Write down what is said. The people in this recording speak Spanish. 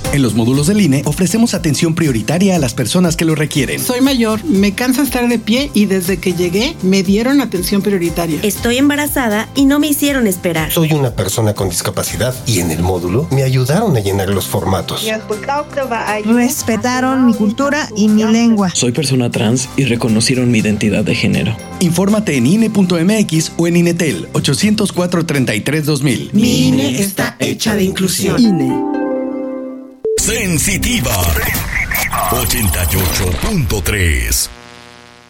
En los módulos del INE ofrecemos atención prioritaria a las personas que lo requieren. Soy mayor, me cansa estar de pie y desde que llegué me dieron atención prioritaria. Estoy embarazada y no me hicieron esperar. Soy una persona con discapacidad y en el módulo me ayudaron a llenar los formatos. Respetaron mi cultura y mi lengua. Soy persona trans y reconocieron mi identidad de género. Infórmate en INE.mx o en INETEL 804-33-2000. Mi INE está hecha de inclusión. INE. Sensitiva 88.3